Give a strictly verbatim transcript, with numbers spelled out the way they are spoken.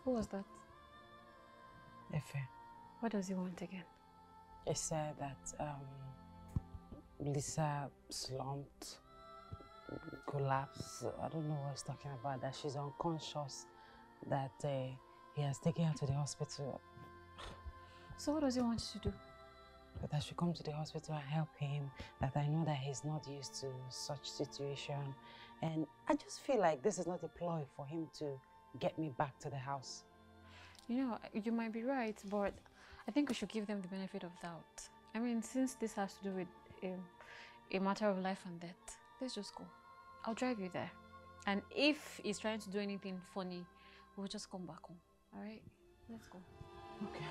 Who was that? Efe. What does he want again? He said that um, Lisa slumped, collapsed. I don't know what he's talking about, that she's unconscious, that uh, he has taken her to the hospital. So what does he want you to do? That I should come to the hospital and help him, that I know that he's not used to such situation. And I just feel like this is not a ploy for him to get me back to the house. You know, you might be right, but I think we should give them the benefit of doubt. I mean, since this has to do with a, a matter of life and death, let's just go. I'll drive you there. And if he's trying to do anything funny, we'll just come back home. All right? Let's go. Okay.